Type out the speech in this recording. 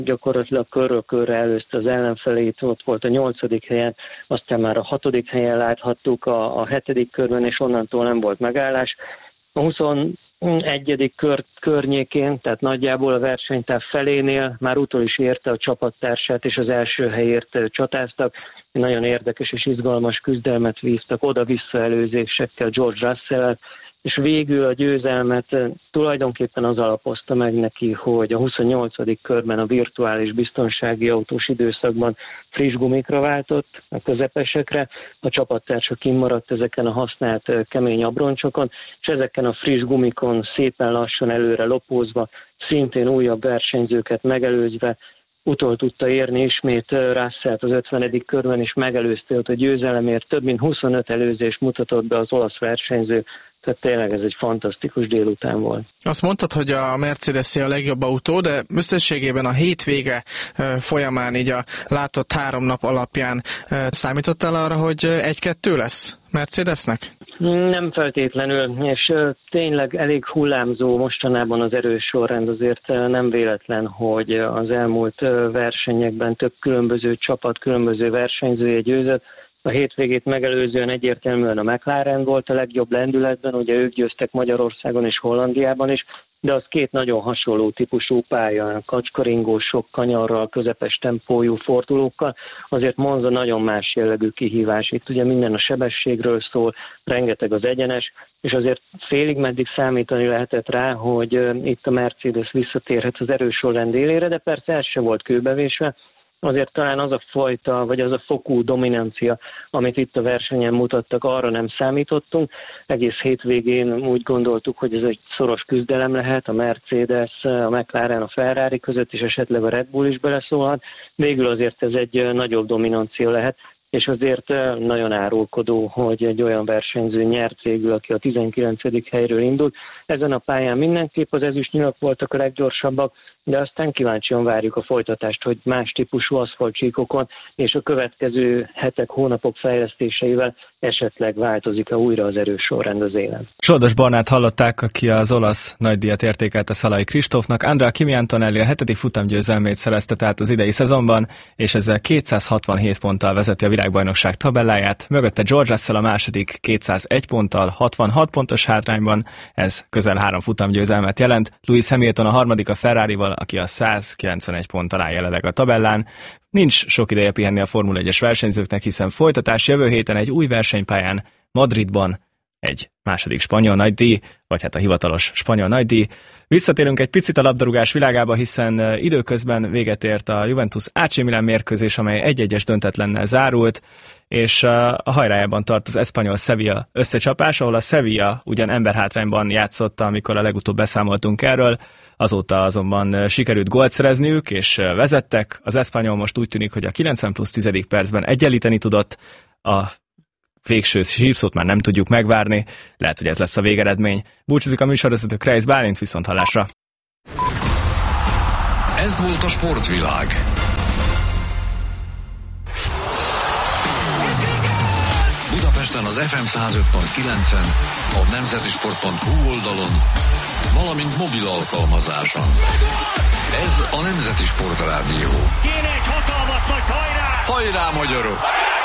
gyakorlatilag körről körre előzte az ellenfelét, ott volt a 8. helyen, aztán már a 6. helyen láthattuk a 7. körben, és onnantól nem volt megállás. A 21. kör környékén, tehát nagyjából a versenytáv felénél már utol is érte a csapattársát, és az első helyért csatáztak. Nagyon érdekes és izgalmas küzdelmet vívtak oda-vissza előzésekkel George Russell-el, és végül a győzelmet tulajdonképpen az alapozta meg neki, hogy a 28. körben a virtuális biztonsági autós időszakban friss gumikra váltott, a közepesekre, a csapattársa kimaradt ezeken a használt kemény abroncsokon, és ezeken a friss gumikon szépen lassan előre lopózva, szintén újabb versenyzőket megelőzve, utol tudta érni ismét Russellt az 50. körben, és megelőzte ott a győzelemért. Több mint 25 előzést mutatott be az olasz versenyző, tehát tényleg ez egy fantasztikus délután volt. Azt mondtad, hogy a Mercedes-é a legjobb autó, de összességében a hétvége folyamán így a látott 3 nap alapján számítottál arra, hogy 1-2 lesz Mercedesnek? Nem feltétlenül, és tényleg elég hullámzó mostanában az erős sorrend, azért nem véletlen, hogy az elmúlt versenyekben több különböző csapat, különböző versenyzője győzött. A hétvégét megelőzően egyértelműen a McLaren volt a legjobb lendületben, ugye ők győztek Magyarországon és Hollandiában is, de az 2 nagyon hasonló típusú pálya, kacskaringós, sok kanyarral, közepes tempójú fordulókkal, azért Monza nagyon más jellegű kihívás. Itt ugye minden a sebességről szól, rengeteg az egyenes, és azért félig meddig számítani lehetett rá, hogy itt a Mercedes visszatérhet az erős sorrend élére, de persze ez se volt kőbevésve. Azért talán az a fajta, vagy az a fokú dominancia, amit itt a versenyen mutattak, arra nem számítottunk. Egész hétvégén úgy gondoltuk, hogy ez egy szoros küzdelem lehet, a Mercedes, a McLaren, a Ferrari között, és esetleg a Red Bull is beleszólhat. Végül azért ez egy nagyobb dominancia lehet, és azért nagyon árulkodó, hogy egy olyan versenyző nyert végül, aki a 19. helyről indult. Ezen a pályán mindenképp az ezüstnyilak voltak a leggyorsabbak, de aztán kíváncsian várjuk a folytatást, hogy más típusú aszfaltcsíkokon és a következő hetek, hónapok fejlesztéseivel esetleg változik-e újra az erős sorrend az élen. Soldos Barnát hallották, aki az olasz nagydíjat értékelte Szalai Kristófnak. Andrea Kimi Antonelli a 7. futamgyőzelmét szerezte tehát az idei szezonban, és ezzel 267 ponttal vezeti a világbajnokság tabelláját. Mögötte George Russell a második 201 ponttal, 66 pontos hátrányban, ez közel 3 futamgyőzelmet jelent. Lewis Hamilton a harmadik a Ferrarival, aki a 191 ponttal áll jelenleg a tabellán. Nincs sok ideje pihenni a Formula 1-es versenyzőknek, hiszen folytatás jövő héten egy új versenypályán, Madridban egy második spanyol nagydíj, vagy hát a hivatalos spanyol nagydíj. Visszatérünk egy picit a labdarúgás világába, hiszen időközben véget ért a Juventus AC Milan mérkőzés, amely 1-1-es döntetlennel zárult, és a hajrájában tart az Espanyol Sevilla összecsapás, ahol a Sevilla ugyan emberhátrányban játszotta, amikor a legutóbb beszámoltunk erről, azóta azonban sikerült gólt szerezniük, és vezettek. Az Espanyol most úgy tűnik, hogy a 90+10. percben egyenlíteni tudott, a végső sípszót már nem tudjuk megvárni, lehet, hogy ez lesz a végeredmény. Búcsúzik a műsorvezető Kreis Bálint, viszonthallásra. Ez volt a sportvilág. Budapesten az FM 105.9-en, a nemzetisport.hu oldalon, valamint mobil alkalmazáson. Ez a Nemzeti Sport Rádió. Kéne egy hatalmas nagy hajrá! Hajrá, magyarok!